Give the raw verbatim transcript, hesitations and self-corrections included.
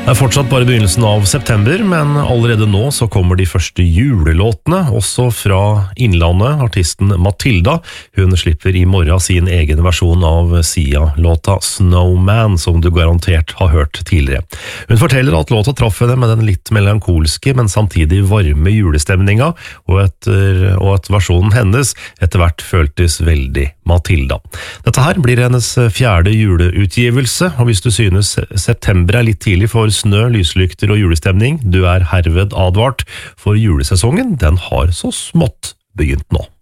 Det er fortsatt bare begynnelsen av september, men allerede nå så kommer de første julelåtene, også fra Innlandet. Artisten Matilda, hun slipper i morgen sin egen versjon av Sia-låta Snowman, som du garantert har hørt tidligere. Hun forteller at låta traff henne med den litt melankolske, men samtidig varme julestemninga, og, etter, og at versjonen hennes etter hvert føltes veldig Matilda. Dette her blir hennes fjerde juleutgivelse, og hvis du synes september er litt tidlig for snø, lyslykter og julestemning, du er herved advart, for julesesongen den har så smått begynt nå.